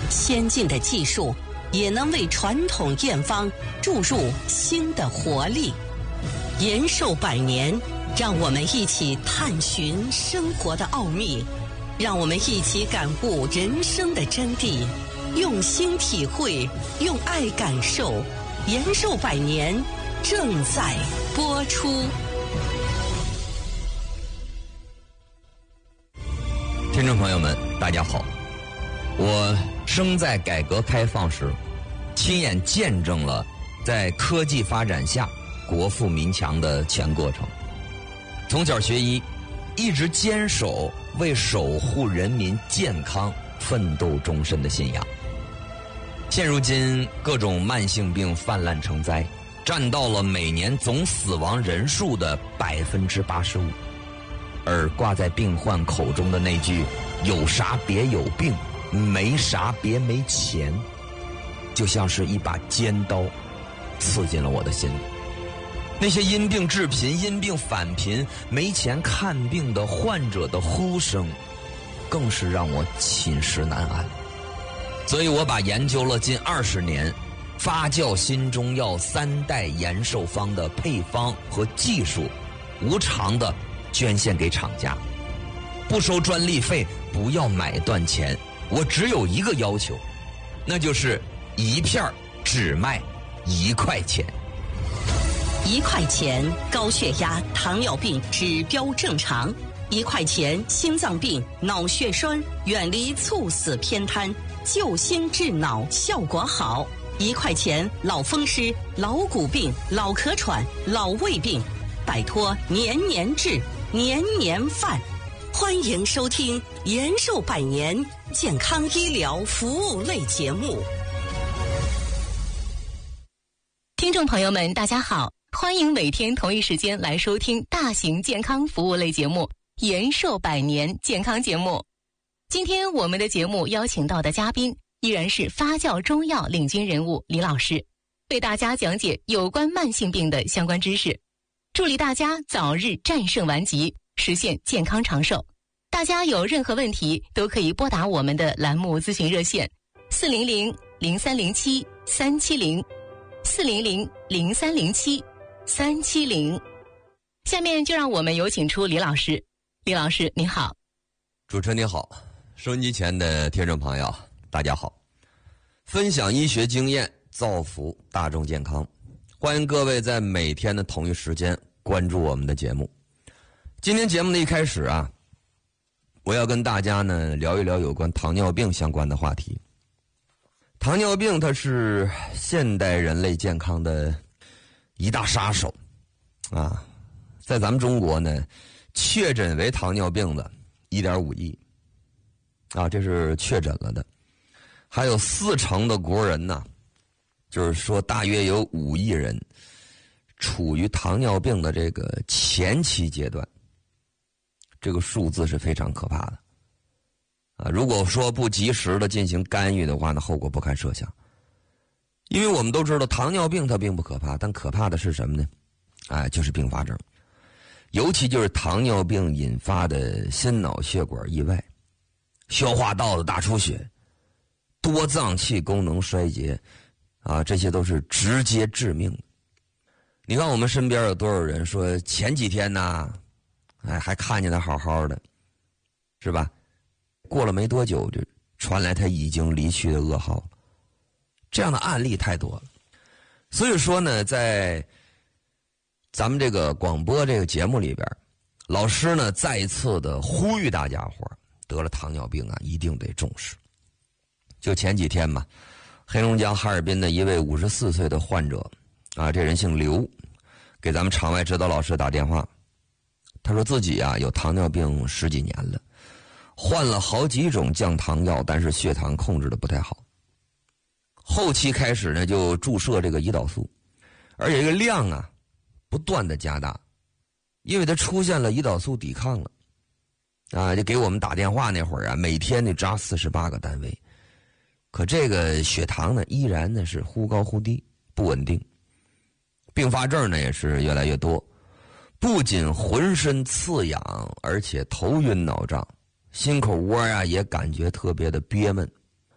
先进的技术也能为传统验方注入新的活力。延寿百年，让我们一起探寻生活的奥秘，让我们一起感悟人生的真谛，用心体会，用爱感受。延寿百年正在播出。 听众朋友们，大家好，我生在改革开放时，亲眼见证了在科技发展下国富民强的全过程。从小学医，一直坚守为守护人民健康奋斗终身的信仰。现如今各种慢性病泛滥成灾，占到了每年总死亡人数的85%，而挂在病患口中的那句“有啥别有病，没啥别没钱”，就像是一把尖刀刺进了我的心里。那些因病致贫、因病返贫、没钱看病的患者的呼声，更是让我寝食难安。所以我把研究了近20年发酵新中药3代延寿方的配方和技术，无偿的捐献给厂家，不收专利费，不要买断钱。我只有一个要求，那就是一片只卖1块钱。 1块钱高血压、糖尿病指标正常；1块钱心脏病、脑血栓远离猝死偏瘫，救心治脑效果好；1块钱老风湿、老骨病、老咳喘、老胃病，摆脱年年治、年年犯。欢迎收听延寿百年健康医疗服务类节目。 听众朋友们，大家好，欢迎每天同一时间来收听大型健康服务类节目延寿百年健康节目。今天我们的节目邀请到的嘉宾依然是发酵中药领军人物李老师，为大家讲解有关慢性病的相关知识，助力大家早日战胜顽疾，实现健康长寿。大家有任何问题都可以拨打我们的栏目咨询热线400-0307-370，400-0307-370。下面就让我们有请出李老师。李老师您好。 主持人您好，收音机前的听众朋友大家好。分享医学经验，造福大众健康，欢迎各位在每天的同一时间关注我们的节目。今天节目的一开始啊，我要跟大家呢聊一聊有关糖尿病相关的话题。糖尿病它是现代人类健康的一大杀手啊，在咱们中国呢，确诊为糖尿病的1.5亿啊，这是确诊了的。还有40%的国人呢，就是说大约有5亿人处于糖尿病的这个前期阶段，这个数字是非常可怕的啊！如果说不及时的进行干预的话，那后果不堪设想。因为我们都知道糖尿病它并不可怕，但可怕的是什么呢？就是并发症，尤其就是糖尿病引发的心脑血管意外、消化道的大出血、多脏器功能衰竭啊，这些都是直接致命的。你看我们身边有多少人说前几天呢，还看见他好好的，是吧？过了没多久就传来他已经离去的噩耗了。这样的案例太多了。所以说呢，在咱们这个广播这个节目里边，老师呢再一次的呼吁大家伙得了糖尿病啊，一定得重视。就前几天嘛，黑龙江哈尔滨的一位54岁的患者啊，这人姓刘，给咱们场外指导老师打电话，他说自己啊有糖尿病10几年了，换了好几种降糖药，但是血糖控制的不太好。后期开始呢就注射这个胰岛素，而且这个量啊不断的加大，因为他出现了胰岛素抵抗了啊，就给我们打电话那会儿啊，每天得扎48个单位，可这个血糖呢依然呢是忽高忽低，不稳定，并发症呢也是越来越多，不仅浑身刺痒，而且头晕脑胀，心口窝啊也感觉特别的憋闷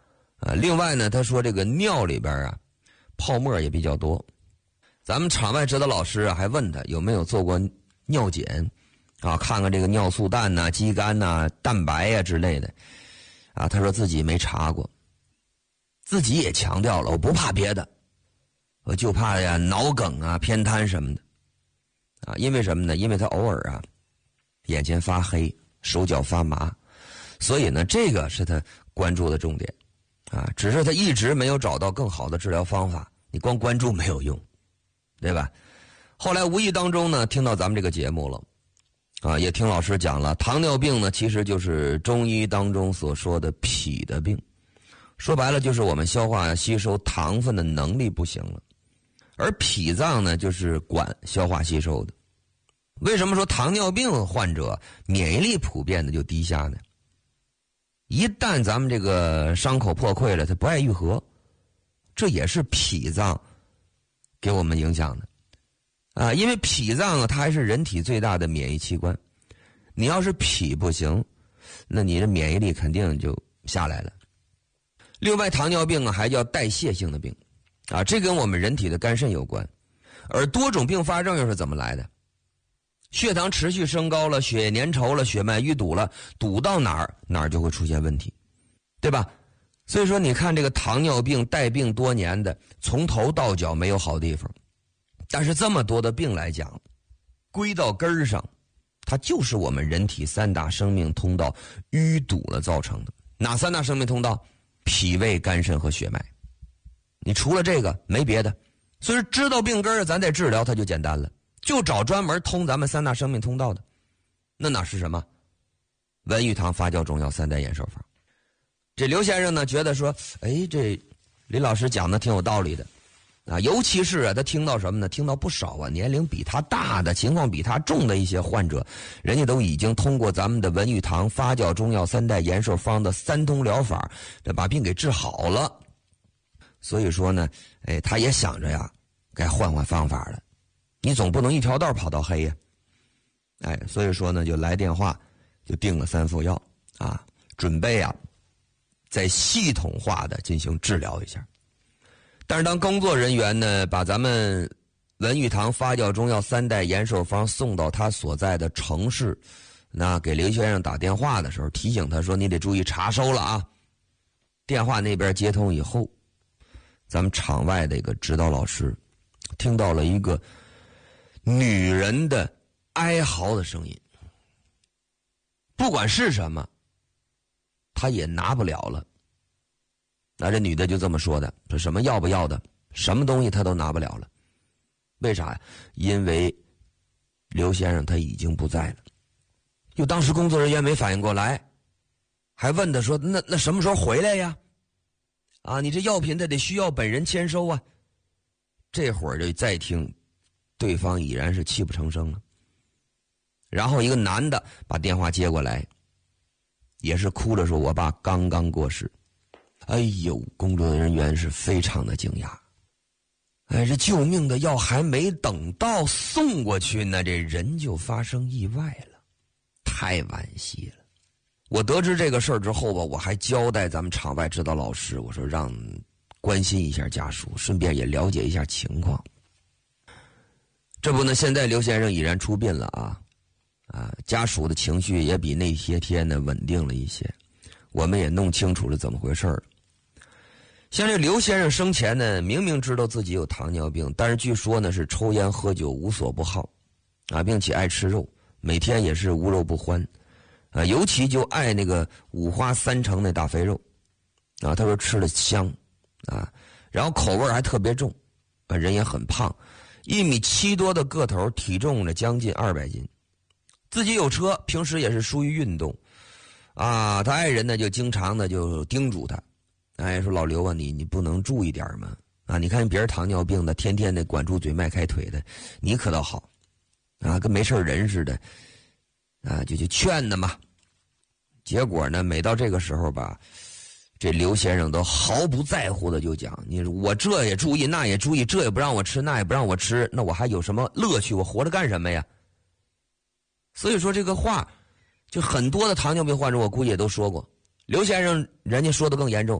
另外呢，他说这个尿里边啊，泡沫也比较多。咱们场外指导老师啊，还问他有没有做过尿检啊，看看这个尿素氮呐、肌酐呐、蛋白呀之类的啊。他说自己没查过，自己也强调了，我不怕别的，我就怕呀脑梗啊、偏瘫什么的啊。因为什么呢？因为他偶尔啊眼前发黑、手脚发麻，所以呢，这个是他关注的重点啊。只是他一直没有找到更好的治疗方法，你光关注没有用，对吧？后来无意当中呢，听到咱们这个节目了啊，也听老师讲了，糖尿病呢其实就是中医当中所说的脾的病，说白了就是我们消化吸收糖分的能力不行了，而脾脏呢就是管消化吸收的。为什么说糖尿病患者免疫力普遍的就低下呢？一旦咱们这个伤口破溃了，它不爱愈合，这也是脾脏给我们影响的啊。因为脾脏啊，它还是人体最大的免疫器官，你要是脾不行，那你的免疫力肯定就下来了。另外，糖尿病啊还叫代谢性的病啊，这跟我们人体的肝肾有关。而多种并发症又是怎么来的？血糖持续升高了，血液粘稠了，血脉淤堵了，堵到哪儿就会出现问题，对吧？所以说你看这个糖尿病带病多年的，从头到脚没有好地方，但是这么多的病来讲，归到根儿上，它就是我们人体三大生命通道淤堵了造成的。哪三大生命通道？脾胃肝肾和血脉。你除了这个没别的，所以知道病根儿咱再治疗它就简单了，就找专门通咱们三大生命通道的。那哪是什么？文玉堂发酵中药3代延寿方。这刘先生呢觉得说，哎，这李老师讲的挺有道理的啊，尤其是啊他听到什么呢？听到不少啊年龄比他大的、情况比他重的一些患者，人家都已经通过咱们的文玉堂发酵中药3代延寿方的3通疗法，这把病给治好了。所以说呢，哎，他也想着呀，该换换方法了。你总不能一条道跑到黑呀，哎，所以说呢，就来电话，就订了3副药啊，准备啊，再系统化的进行治疗一下。但是当工作人员呢，把咱们文玉堂发酵中药3代延寿方送到他所在的城市，那给刘先生打电话的时候，提醒他说：“你得注意查收了啊。”电话那边接通以后，咱们场外的一个指导老师听到了一个女人的哀嚎的声音，不管是什么，她也拿不了了。那这女的就这么说的，说什么要不要的，什么东西她都拿不了了。为啥呀？因为刘先生他已经不在了。就当时工作人员没反应过来，还问他说：“那什么时候回来呀？啊，你这药品得需要本人签收啊。”这会儿就再听，对方已然是泣不成声了。然后一个男的把电话接过来，也是哭着说：“我爸刚刚过世。”哎呦，工作人员是非常的惊讶。哎，这救命的药还没等到送过去呢，这人就发生意外了，太惋惜了。我得知这个事儿之后吧，我还交代咱们场外指导老师，我说让关心一下家属，顺便也了解一下情况。这不呢，现在刘先生已然出殡了啊，家属的情绪也比那些天呢稳定了一些，我们也弄清楚了怎么回事了。像这刘先生生前呢，明明知道自己有糖尿病，但是据说呢是抽烟喝酒无所不好，并且爱吃肉，每天也是无肉不欢，尤其就爱那个五花3成那大肥肉，他说吃了香，然后口味还特别重，人也很胖，1.7米多的个头，体重呢将近200斤，自己有车，平时也是疏于运动，他爱人呢就经常的就叮嘱他。说老刘啊，你不能注意点吗？你看别人糖尿病的，天天的管住嘴迈开腿的，你可倒好，跟没事人似的，就劝他嘛。结果呢，每到这个时候吧，这刘先生都毫不在乎的就讲：“我这也注意，那也注意，这也不让我吃，那也不让我吃，那我还有什么乐趣？我活着干什么呀？”所以说这个话，就很多的糖尿病患者，我估计也都说过。刘先生人家说的更严重，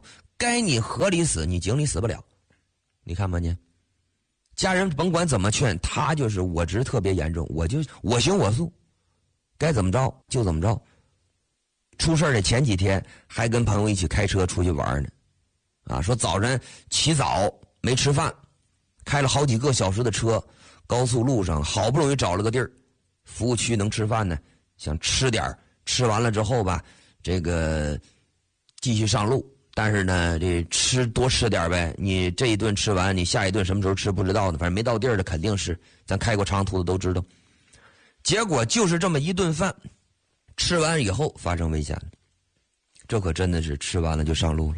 该你河里死，你井里死不了。你看吧你，家人甭管怎么劝，他就是我执特别严重，我行我素，该怎么着就怎么着。出事的前几天还跟朋友一起开车出去玩呢，说早晨起早没吃饭，开了好几个小时的车，高速路上好不容易找了个地儿，服务区能吃饭呢，想吃点，吃完了之后吧，这个继续上路。但是呢，这多吃点呗，你这一顿吃完，你下一顿什么时候吃不知道呢，反正没到地儿的肯定是，咱开过长途的都知道。结果就是这么一顿饭吃完以后发生危险了，这可真的是吃完了就上路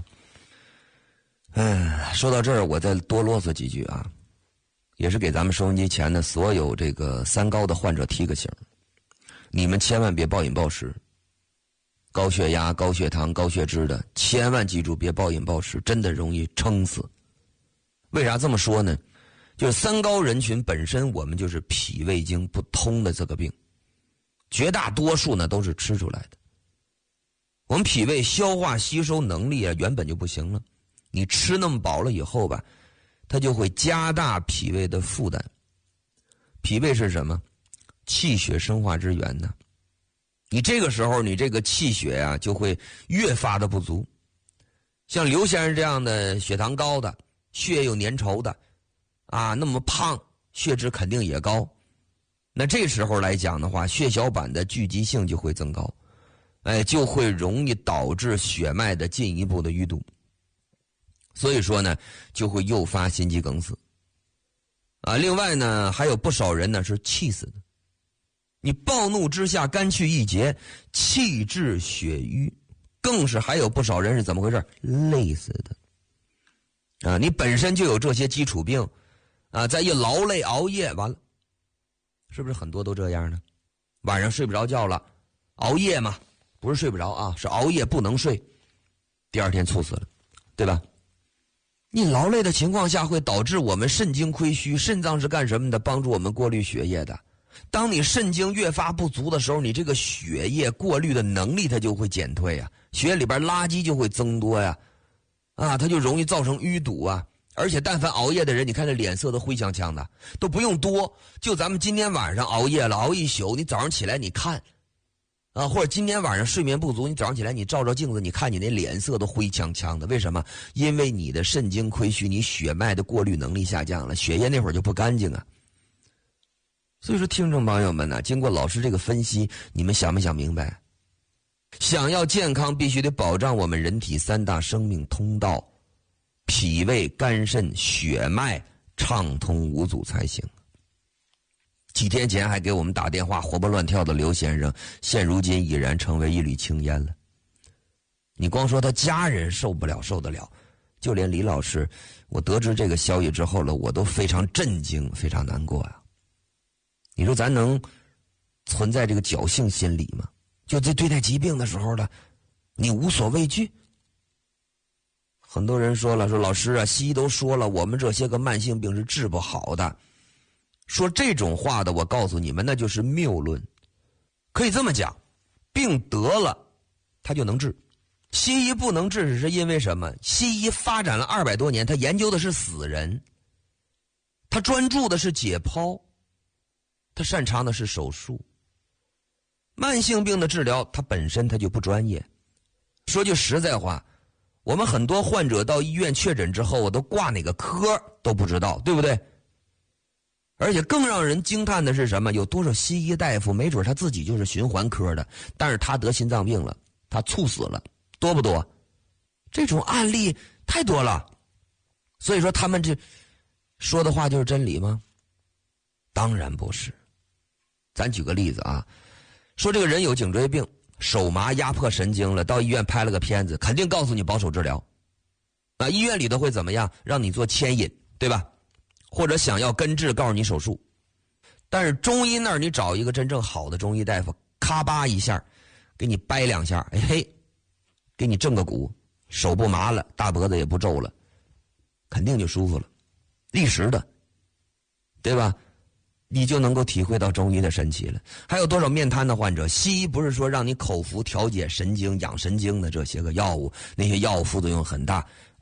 了。说到这儿我再多啰嗦几句啊，也是给咱们收音机前的所有这个三高的患者提个醒，你们千万别暴饮暴食，高血压、高血糖、高血脂的千万记住别暴饮暴食，真的容易撑死。为啥这么说呢？就是三高人群本身我们就是脾胃经不通的这个病，绝大多数呢都是吃出来的。我们脾胃消化吸收能力原本就不行了，你吃那么饱了以后吧，它就会加大脾胃的负担。脾胃是什么？气血生化之源呢。你这个时候你这个气血啊就会越发的不足。像刘先生这样的血糖高的，血有粘稠的那么胖，血脂肯定也高。那这时候来讲的话，血小板的聚集性就会增高，就会容易导致血脉的进一步的淤堵。所以说呢，就会诱发心肌梗死。另外呢，还有不少人呢是气死的。你暴怒之下肝气郁结，气滞血瘀，更是还有不少人是怎么回事？累死的。你本身就有这些基础病，再一劳累熬夜，完了，是不是很多都这样呢？晚上睡不着觉了，熬夜嘛，不是睡不着是熬夜不能睡，第二天猝死了，对吧？你劳累的情况下会导致我们肾精亏虚，肾脏是干什么的？帮助我们过滤血液的。当你肾精越发不足的时候，你这个血液过滤的能力它就会减退血液里边垃圾就会增多它就容易造成淤堵而且但凡熬夜的人，你看这脸色都灰呛呛的，都不用多，就咱们今天晚上熬夜了，熬一宿，你早上起来你看或者今天晚上睡眠不足，你早上起来你照照镜子，你看你那脸色都灰呛呛的，为什么？因为你的肾精亏虚，你血脉的过滤能力下降了，血液那会儿就不干净所以说听众朋友们经过老师这个分析，你们想没想明白？想要健康必须得保障我们人体三大生命通道，脾胃、肝肾、血脉畅通无阻才行。几天前还给我们打电话活蹦乱跳的刘先生，现如今已然成为一缕青烟了。你光说他家人受不了受得了，就连李老师，我得知这个消息之后了，我都非常震惊，非常难过你说咱能存在这个侥幸心理吗？就在对待疾病的时候呢，你无所畏惧。很多人说了，说老师西医都说了，我们这些个慢性病是治不好的。说这种话的，我告诉你们，那就是谬论。可以这么讲，病得了它就能治，西医不能治是因为什么？西医发展了200多年，他研究的是死人，他专注的是解剖，他擅长的是手术。慢性病的治疗它本身它就不专业。说句实在话，我们很多患者到医院确诊之后，我都挂哪个科都不知道，对不对？而且更让人惊叹的是什么？有多少西医大夫没准他自己就是循环科的，但是他得心脏病了，他猝死了，多不多？这种案例太多了。所以说他们这说的话就是真理吗？当然不是。咱举个例子说这个人有颈椎病，手麻压迫神经了，到医院拍了个片子，肯定告诉你保守治疗。医院里头会怎么样？让你做牵引，对吧？或者想要根治，告诉你手术。但是中医那儿你找一个真正好的中医大夫，咔吧一下给你掰2下，给你正个骨，手不麻了，大脖子也不皱了，肯定就舒服了，立时的，对吧？你就能够体会到中医的神奇了。还有多少面瘫的患者，西医不是说让你口服调节神经养神经的这些个药物，那些药物副作用很大，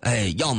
哎，要么